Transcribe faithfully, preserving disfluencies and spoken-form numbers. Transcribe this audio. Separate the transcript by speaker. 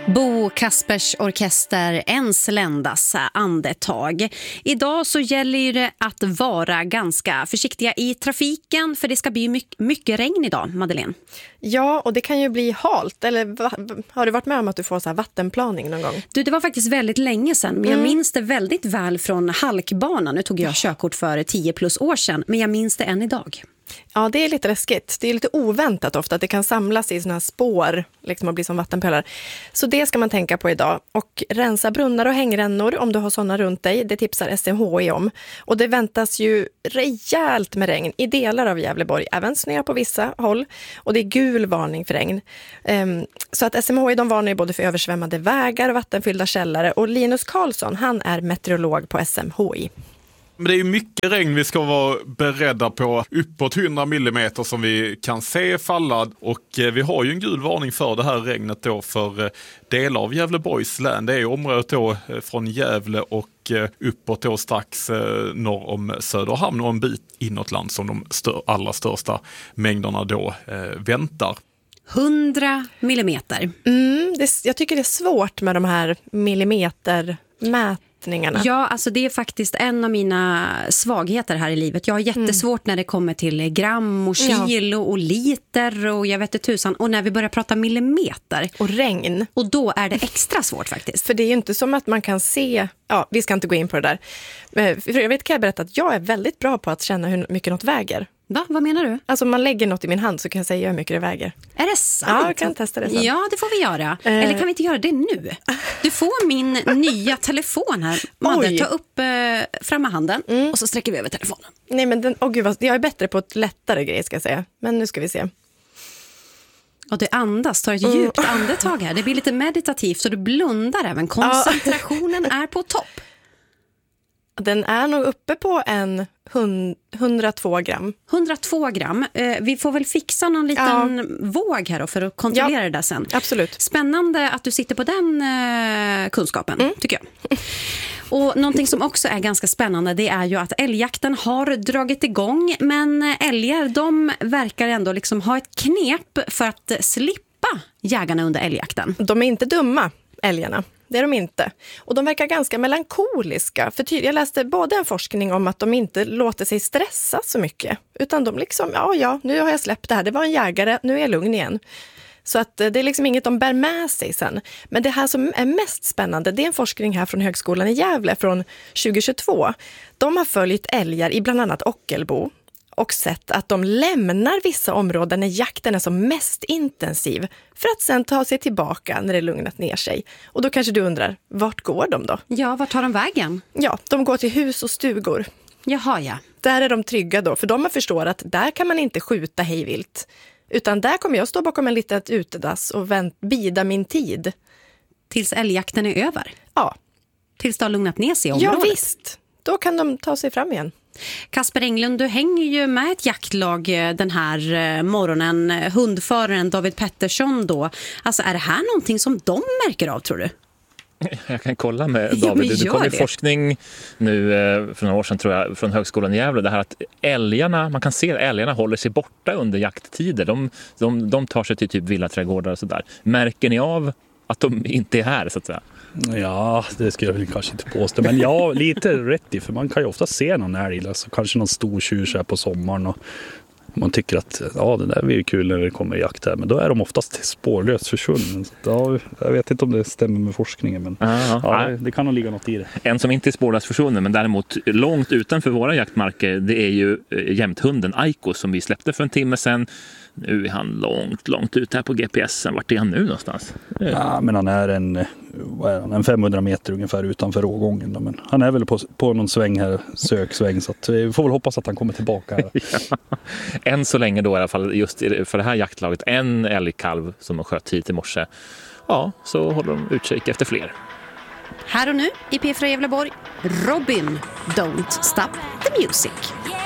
Speaker 1: Bo Kaspers orkester Ens ländas andetag. Idag så gäller ju det att vara ganska försiktiga i trafiken, för det ska bli mycket, mycket regn idag, Madeleine.
Speaker 2: Ja, och det kan ju bli halt. Eller va, har du varit med om att du får så här vattenplaning någon gång?
Speaker 1: Du, det var faktiskt väldigt länge sedan, men jag
Speaker 2: Mm.
Speaker 1: minns det väldigt väl från halkbanan. Nu tog jag körkort för tio plus år sedan, men jag minns det än idag.
Speaker 2: Ja, det är lite läskigt. Det är lite oväntat ofta att det kan samlas i såna här spår liksom, och bli som vattenpölar. Så det ska man tänka på idag. Och rensa brunnar och hängrännor om du har sådana runt dig. Det tipsar S M H I om. Och det väntas ju rejält med regn i delar av Gävleborg. Även snö på vissa håll. Och det är gul varning för regn. Um, så att S M H I de varnar ju både för översvämmade vägar och vattenfyllda källare. Och Linus Karlsson, han är meteorolog på S M H I.
Speaker 3: Men det är ju mycket regn vi ska vara beredda på, uppåt hundra millimeter som vi kan se falla, och vi har ju en gul varning för det här regnet då för delar av Gävleborgs län. Det är ju området då från Gävle och uppåt då strax norr om Söderhamn och en bit inåtland som de stör, allra största mängderna då eh, väntar.
Speaker 1: hundra millimeter.
Speaker 2: Mm, det, jag tycker det är svårt med de här millimetermätningarna.
Speaker 1: Ja, alltså det är faktiskt en av mina svagheter här i livet. Jag har jättesvårt mm. när det kommer till gram och kilo ja. och liter och jag vet inte tusan. Och när vi börjar prata millimeter.
Speaker 2: Och regn.
Speaker 1: Och då är det extra svårt faktiskt.
Speaker 2: För det är ju inte som att man kan se, ja vi ska inte gå in på det där. För jag vet, kan jag berätta att jag är väldigt bra på att känna hur mycket något väger.
Speaker 1: Va? Vad menar du?
Speaker 2: Alltså om man lägger något i min hand så kan jag säga hur mycket det väger.
Speaker 1: Är det sant?
Speaker 2: Ja, jag kan testa det sen.
Speaker 1: Ja, det får vi göra.
Speaker 2: Eh.
Speaker 1: Eller kan vi inte göra det nu? Du får min nya telefon här. Madde, ta upp eh, framma handen mm. och så sträcker vi över telefonen. Nej, men den, åh gud, vad, jag är bättre på ett lättare grej ska jag säga. Men nu ska vi se. Och du andas, tar ett djupt mm. andetag här. Det blir lite meditativt så du blundar även. Koncentrationen är på topp.
Speaker 2: Den är nog uppe på en hundratvå gram.
Speaker 1: hundratvå gram. Eh, vi får väl fixa någon liten ja. våg här då för att kontrollera ja, det där sen.
Speaker 2: Absolut.
Speaker 1: Spännande att du sitter på den eh, kunskapen, mm. tycker jag. Och någonting som också är ganska spännande, det är ju att älgjakten har dragit igång. Men älgar, de verkar ändå liksom ha ett knep för att slippa jägarna under älgjakten.
Speaker 2: De är inte dumma, älgarna. Det är de inte. Och de verkar ganska melankoliska. För ty- jag läste både en forskning om att de inte låter sig stressa så mycket. Utan de liksom, ja ja, nu har jag släppt det här. Det var en jägare, nu är jag lugn igen. Så att det är liksom inget de bär med sig sen. Men det här som är mest spännande, det är en forskning här från Högskolan i Gävle från tjugohundratjugotvå. De har följt älgar i bland annat Ockelbo. Och sett att de lämnar vissa områden när jakten är som mest intensiv för att sen ta sig tillbaka när det lugnat ner sig. Och då kanske du undrar, vart går de då?
Speaker 1: Ja, vart tar de vägen?
Speaker 2: Ja, de går till hus och stugor.
Speaker 1: Jaha, ja.
Speaker 2: Där är de trygga då, för de har förstått att där kan man inte skjuta hejvilt. Utan där kommer jag stå bakom en litet utedass och vänt, bida min tid.
Speaker 1: Tills älgjakten är över?
Speaker 2: Ja.
Speaker 1: Tills det har lugnat ner sig i området?
Speaker 2: Ja, visst. Då kan de ta sig fram igen.
Speaker 1: Kasper Englund, du hänger ju med ett jaktlag den här morgonen. Hundföraren David Pettersson då. Alltså är det här någonting som de märker av, tror du?
Speaker 4: Jag kan kolla med David.
Speaker 1: Ja,
Speaker 4: det kom ju
Speaker 1: det.
Speaker 4: forskning nu eh, för några år sedan tror jag från Högskolan i Gävle. Det här att älgarna, man kan se att älgarna håller sig borta under jakttider. De, de, de tar sig till typ villaträdgårdar och sådär. Märker ni av att de inte är här så att säga?
Speaker 5: Ja, det ska jag väl kanske inte påstå. Men ja, lite rätt i. För man kan ju ofta se någon älg. Alltså, kanske någon stor tjur så här på sommaren. Och man tycker att ja, det där blir kul när det kommer jakt här. Men då är de oftast spårlöst försvunnen. Ja, jag vet inte om det stämmer med forskningen. Men
Speaker 4: Aha,
Speaker 5: ja, det, det kan nog ligga något i det.
Speaker 4: En som inte är spårlöst försvunnen men däremot långt utanför våra jaktmarker, det är ju jämthunden Aiko som vi släppte för en timme sedan. Nu är han långt, långt ut här på G P S. Vart är han nu någonstans?
Speaker 5: Ja, men han är en, vad är han, en femhundra meter ungefär utanför rågången. Då. Men han är väl på, på någon sväng här, söksväng. Så att vi får väl hoppas att han kommer tillbaka. Här.
Speaker 4: Ja. Än så länge då i alla fall, just för det här jaktlaget, en älgkalv som de sköt hit i morse. Ja, så håller de utkik efter fler.
Speaker 1: Här och nu i P fyra Gävleborg, Robin, Don't Stop the Music.